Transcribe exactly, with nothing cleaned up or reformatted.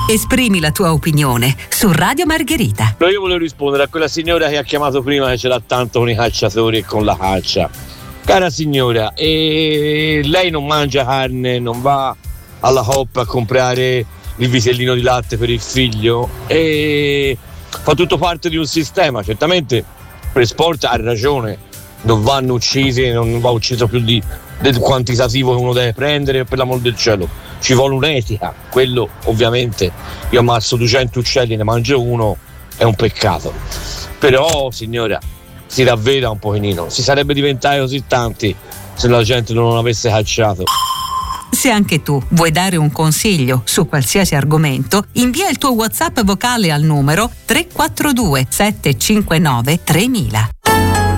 Esprimi la tua opinione su Radio Margherita. No, io volevo rispondere a quella signora che ha chiamato prima, che ce l'ha tanto con i cacciatori e con la caccia. Cara signora, e lei non mangia carne, non va alla Coop a comprare il vitellino di latte per il figlio e fa tutto parte di un sistema. Certamente per sport ha ragione, non vanno uccisi, non va ucciso più di, del quantitativo che uno deve prendere, per l'amor del cielo ci vuole un'etica, quello ovviamente. Io ammazzo duecento uccelli e ne mangio uno, è un peccato, però signora si ravveda un pochino, si sarebbe diventati così tanti se la gente non avesse cacciato. Se anche tu vuoi dare un consiglio su qualsiasi argomento, invia il tuo WhatsApp vocale al numero tre quattro due sette cinque nove tremila.